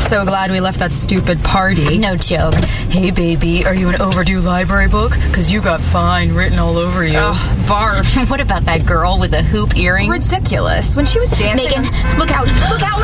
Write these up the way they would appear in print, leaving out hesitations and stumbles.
so glad we left that stupid party. No joke. Hey, baby, are you an overdue library book? Because you got fine written all over you. Ugh, barf. What about that girl with the hoop earrings? Ridiculous. When she was dancing... Megan, look out! Look out!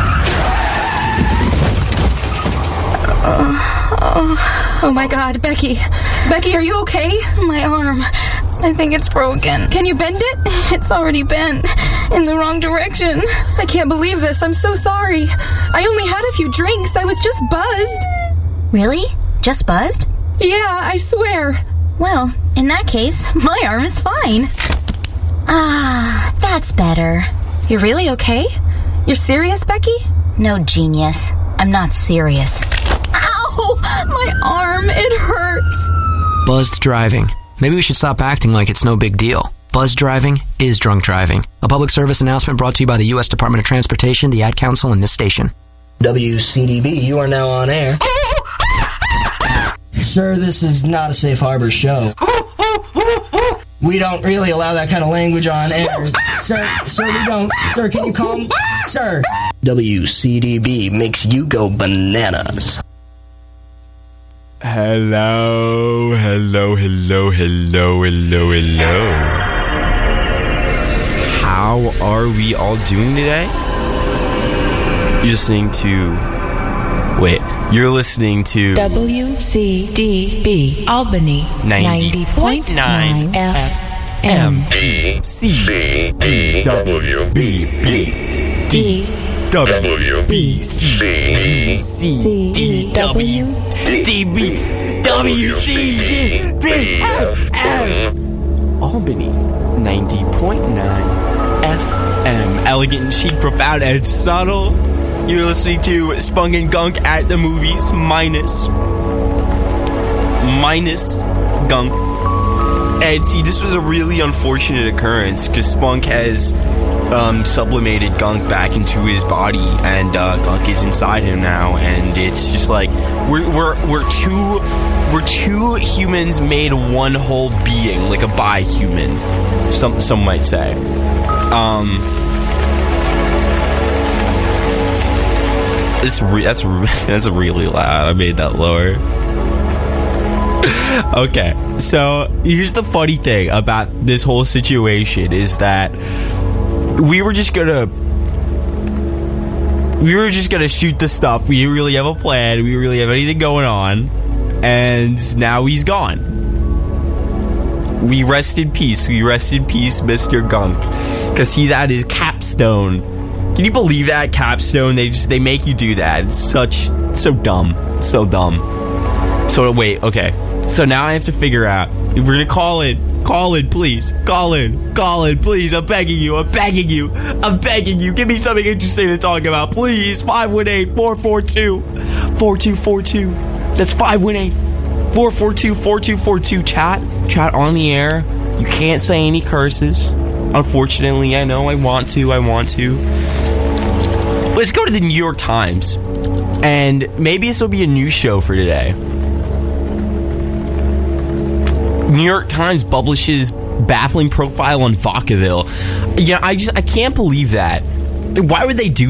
Oh my God, Becky. Becky, are you okay? My arm. I think it's broken. Can you bend it? It's already bent. In the wrong direction. I can't believe this. I'm so sorry. I only had a few drinks. I was just buzzed. Really? Just buzzed? Yeah, I swear. Well, in that case, my arm is fine. Ah, that's better. You're really okay? You're serious, Becky? No, genius. I'm not serious. Ow! My arm, it hurts. Buzzed driving. Maybe we should stop acting like it's no big deal. Buzzed driving is drunk driving. A public service announcement brought to you by the U.S. Department of Transportation, the Ad Council, and this station. WCDB, you are now on air. Sir, this is not a safe harbor show. We don't really allow that kind of language on air. Sir, we don't. Sir, can you calm? Sir. WCDB makes you go bananas. Hello. How are we all doing today? You're listening to WCDB Albany 90.9 FM Albany 90.9 FM. Elegant and chic, profound and subtle. You're listening to Spunk and Gunk at the movies, minus Gunk. And see, this was a really unfortunate occurrence because Spunk has sublimated Gunk back into his body, and Gunk is inside him now, and it's just like we're two humans made one whole being, like a bi-human, some might say. That's really loud. I made that lower. Okay, so here's the funny thing about this whole situation is that we were just gonna shoot the stuff. We didn't really have a plan. We didn't really have anything going on, and now he's gone. We rest in peace, Mr. Gunk, because he's at his capstone. Can you believe that? Capstone? They make you do that. It's so dumb. So dumb. So wait, okay. So now I have to figure out if we're gonna call in, please. Call in, please. I'm begging you. Give me something interesting to talk about, please. 518-442-4242. That's 518-442-4242. Chat on the air. You can't say any curses. Unfortunately, I know I want to. Let's go to the New York Times. And maybe this will be a news show for today. New York Times publishes baffling profile on Vacaville. I can't believe that. Why would they do